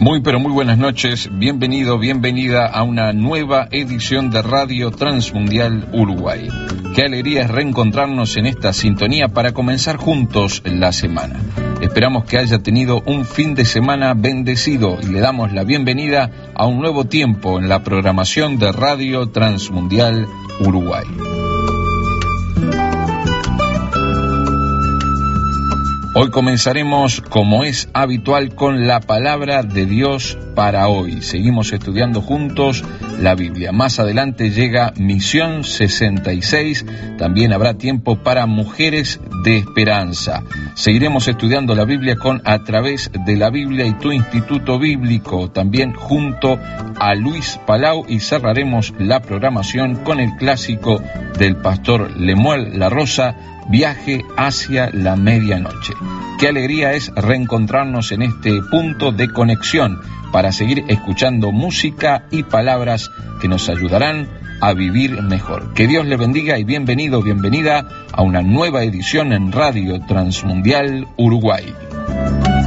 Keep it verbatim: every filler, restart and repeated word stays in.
Muy pero muy buenas noches, bienvenido, bienvenida a una nueva edición de Radio Transmundial Uruguay. Qué alegría es reencontrarnos en esta sintonía para comenzar juntos la semana. Esperamos que haya tenido un fin de semana bendecido y le damos la bienvenida a un nuevo tiempo en la programación de Radio Transmundial Uruguay. Hoy comenzaremos, como es habitual, con la palabra de Dios para hoy. Seguimos estudiando juntos la Biblia. Más adelante llega Misión sesenta y seis. También habrá tiempo para Mujeres de Esperanza. Seguiremos estudiando la Biblia con A Través de la Biblia y Tu Instituto Bíblico, también junto a Luis Palau, y cerraremos la programación con el clásico del pastor Lemuel La Rosa, Viaje hacia la medianoche. Qué alegría es reencontrarnos en este punto de conexión para seguir escuchando música y palabras que nos ayudarán a vivir mejor. Que Dios le bendiga y bienvenido, bienvenida a una nueva edición en Radio Transmundial Uruguay.